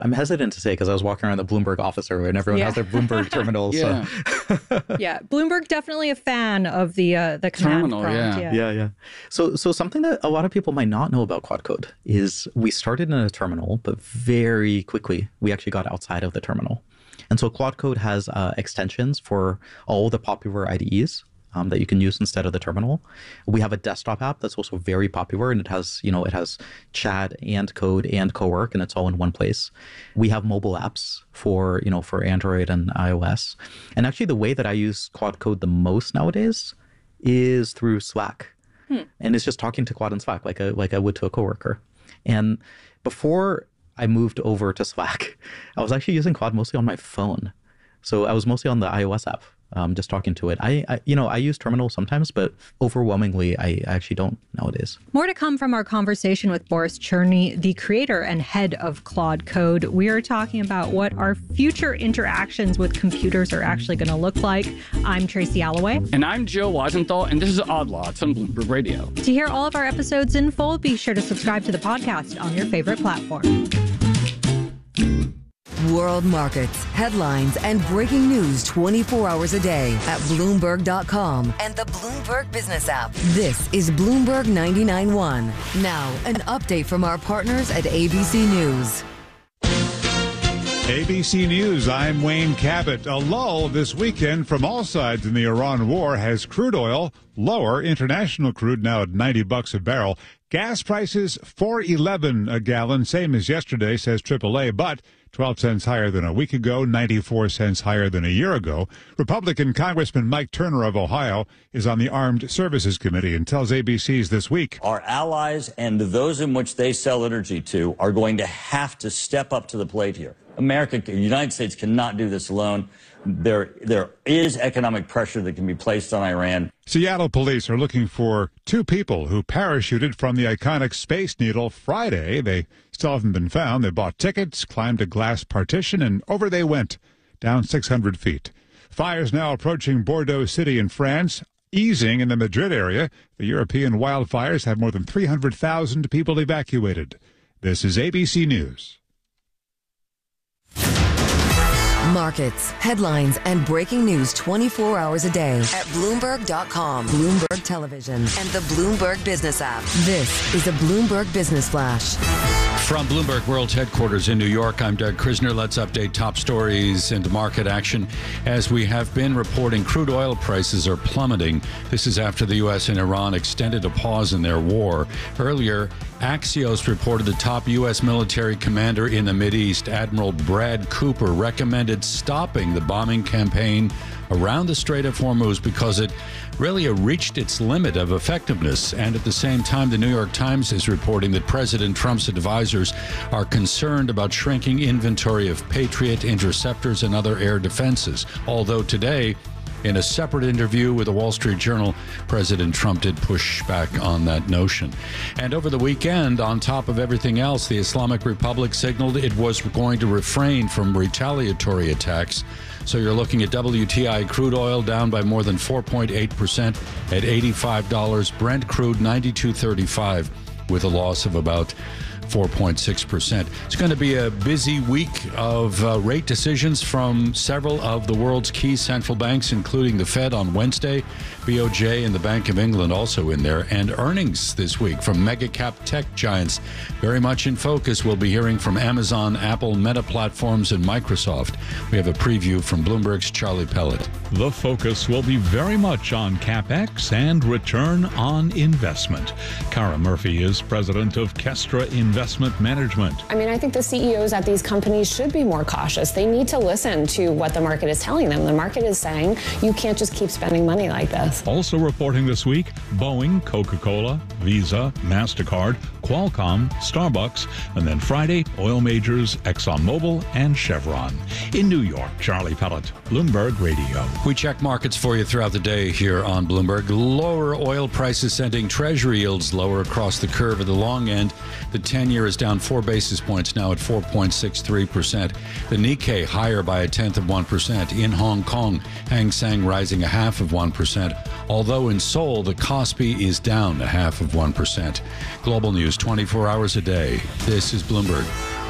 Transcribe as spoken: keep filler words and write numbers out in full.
I'm hesitant to say because I was walking around the Bloomberg office earlier and everyone yeah. has their Bloomberg terminals. yeah. So. yeah. Bloomberg definitely a fan of the uh, the command terminal. prompt. Yeah. yeah, yeah. So, so something that a lot of people might not know about Quad Code is we started in a terminal, but very quickly we actually got outside of the terminal. And so Quad Code has uh, extensions for all the popular I D Es. Um, that you can use instead of the terminal. We have a desktop app that's also very popular, and it has, you know, it has chat and code and co-work, and it's all in one place. We have mobile apps for, you know, for Android and iOS. And actually, the way that I use Quad Code the most nowadays is through Slack, hmm. and it's just talking to Quad in Slack like I like I would to a coworker. And before I moved over to Slack, I was actually using Quad mostly on my phone. So I was mostly on the iOS app. Um, just talking to it. I, I, you know, I use Terminal sometimes, but overwhelmingly, I actually don't nowadays. More to come from our conversation with Boris Cherny, the creator and head of Quad Code. We are talking about what our future interactions with computers are actually going to look like. I'm Tracy Alloway. And I'm Joe Weisenthal, and this is Odd Lots on Bloomberg Radio. To hear all of our episodes in full, be sure to subscribe to the podcast on your favorite platform. World markets, headlines, and breaking news twenty-four hours a day at Bloomberg dot com and the Bloomberg Business app. This is Bloomberg ninety-nine point one. Now, an update from our partners at A B C News. A B C News, I'm Wayne Cabot. A lull this weekend from all sides in the Iran war has crude oil lower. International crude now at ninety bucks a barrel. Gas prices four eleven a gallon, same as yesterday, says triple A, but twelve cents higher than a week ago, ninety-four cents higher than a year ago. Republican Congressman Mike Turner of Ohio is on the Armed Services Committee and tells A B C's This Week. Our allies and those in which they sell energy to are going to have to step up to the plate here. America, the United States cannot do this alone. There, there is economic pressure that can be placed on Iran. Seattle police are looking for two people who parachuted from the iconic Space Needle Friday. They still haven't been found. They bought tickets, climbed a glass partition, and over they went, down six hundred feet. Fires now approaching Bordeaux City in France, easing in the Madrid area. The European wildfires have more than three hundred thousand people evacuated. This is A B C News. Markets, headlines, and breaking news twenty-four hours a day at Bloomberg dot com, Bloomberg Television, and the Bloomberg Business app. This is a Bloomberg Business Flash. From Bloomberg World's headquarters in New York, I'm Doug Krisner. Let's update top stories and market action. As we have been reporting, crude oil prices are plummeting. This is after the U S and Iran extended a pause in their war. Earlier, Axios reported the top U S military commander in the Mideast, Admiral Brad Cooper, recommended stopping the bombing campaign around the Strait of Hormuz because it really reached its limit of effectiveness. And at the same time, the New York Times is reporting that President Trump's advisors are concerned about shrinking inventory of Patriot interceptors and other air defenses. Although today, in a separate interview with the Wall Street Journal, President Trump did push back on that notion. And over the weekend, on top of everything else, the Islamic Republic signaled it was going to refrain from retaliatory attacks. So you're looking at W T I crude oil down by more than four point eight percent at eighty-five dollars. Brent crude ninety-two thirty-five with a loss of about four point six percent. It's going to be a busy week of uh, rate decisions from several of the world's key central banks, including the Fed on Wednesday, B O J and the Bank of England also in there, and earnings this week from mega-cap tech giants. Very much in focus. We'll be hearing from Amazon, Apple, Meta Platforms, and Microsoft. We have a preview from Bloomberg's Charlie Pellet. The focus will be very much on CapEx and return on investment. Cara Murphy is president of Kestra Investment. Investment management. I mean, I think the C E Os at these companies should be more cautious. They need to listen to what the market is telling them. The market is saying you can't just keep spending money like this. Also reporting this week, Boeing, Coca-Cola, Visa, MasterCard, Qualcomm, Starbucks, and then Friday, oil majors ExxonMobil and Chevron. In New York, Charlie Pellet, Bloomberg Radio. We check markets for you throughout the day here on Bloomberg. Lower oil prices sending Treasury yields lower across the curve at the long end. The ten-year is down four basis points now at four point six three percent. The Nikkei higher by a tenth of one percent. In Hong Kong, Hang Seng rising a half of one percent. Although in Seoul, the Kospi is down a half of one percent. Global news twenty-four hours a day. This is Bloomberg.